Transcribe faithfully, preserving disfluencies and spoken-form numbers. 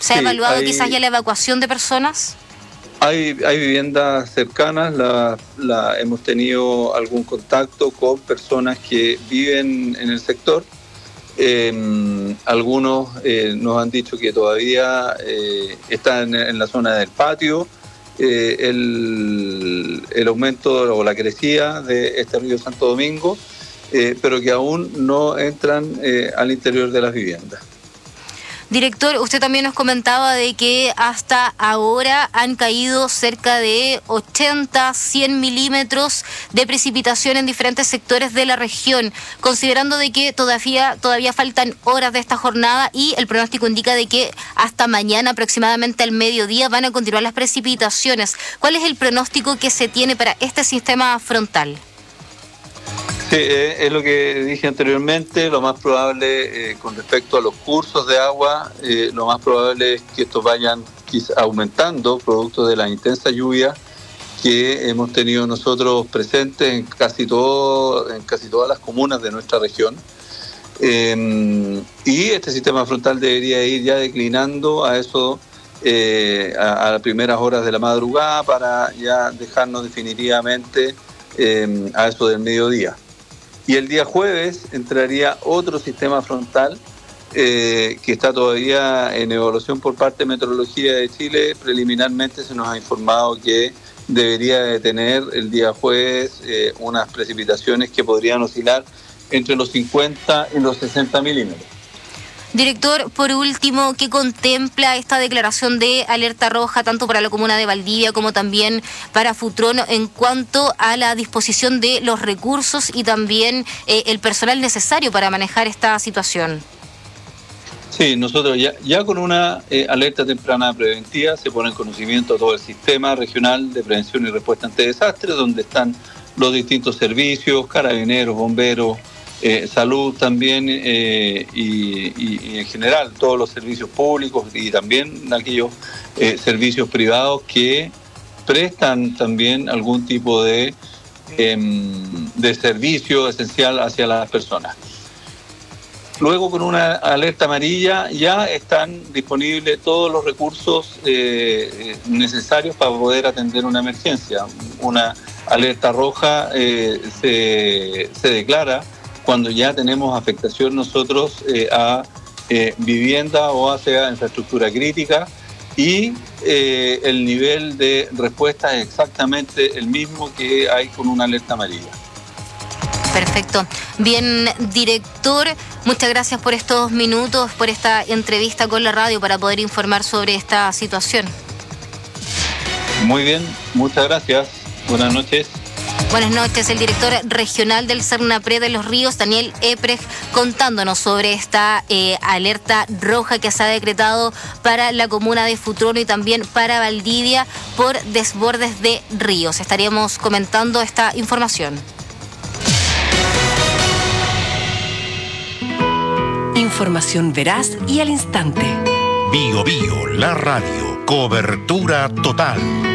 ¿Se ha Sí, evaluado hay, quizás ya la evacuación de personas? Hay, hay viviendas cercanas, la, la, hemos tenido algún contacto con personas que viven en el sector. Eh, algunos eh, nos han dicho que todavía eh, están en, en la zona del patio. Eh, el, el aumento o la crecida de este río Santo Domingo, eh, pero que aún no entran eh, al interior de las viviendas. Director, usted también nos comentaba de que hasta ahora han caído cerca de ochenta, cien milímetros de precipitación en diferentes sectores de la región, considerando de que todavía, todavía faltan horas de esta jornada y el pronóstico indica de que hasta mañana aproximadamente al mediodía van a continuar las precipitaciones. ¿Cuál es el pronóstico que se tiene para este sistema frontal? Sí, eh, es lo que dije anteriormente, lo más probable eh, con respecto a los cursos de agua, eh, lo más probable es que estos vayan quizá aumentando producto de la intensa lluvia que hemos tenido nosotros presentes en casi, todo, en casi todas las comunas de nuestra región. Eh, y este sistema frontal debería ir ya declinando a eso, eh, a, a las primeras horas de la madrugada para ya dejarnos definitivamente eh, a eso del mediodía. Y el día jueves entraría otro sistema frontal eh, que está todavía en evaluación por parte de Meteorología de Chile. Preliminarmente se nos ha informado que debería de tener el día jueves eh, unas precipitaciones que podrían oscilar entre los cincuenta y los sesenta milímetros. Director, por último, ¿qué contempla esta declaración de alerta roja tanto para la comuna de Valdivia como también para Futrón en cuanto a la disposición de los recursos y también eh, el personal necesario para manejar esta situación? Sí, nosotros ya, ya con una eh, alerta temprana preventiva se pone en conocimiento todo el sistema regional de prevención y respuesta ante desastres, donde están los distintos servicios, carabineros, bomberos, Eh, salud también eh, y, y, y en general todos los servicios públicos y también aquellos eh, servicios privados que prestan también algún tipo de, eh, de servicio esencial hacia las personas. Luego con una alerta amarilla ya están disponibles todos los recursos eh, necesarios para poder atender una emergencia. Una alerta roja eh, se, se declara cuando ya tenemos afectación nosotros eh, a eh, vivienda o hacia infraestructura crítica y eh, el nivel de respuesta es exactamente el mismo que hay con una alerta amarilla. Perfecto. Bien, director, muchas gracias por estos minutos, por esta entrevista con la radio para poder informar sobre esta situación. Muy bien, muchas gracias. Buenas noches. Buenas noches, el director regional del Cernapred de Los Ríos, Daniel Eprej, contándonos sobre esta eh, alerta roja que se ha decretado para la comuna de Futrón y también para Valdivia por desbordes de ríos. Estaríamos comentando esta información. Información veraz y al instante. Bio Bio, la radio, cobertura total.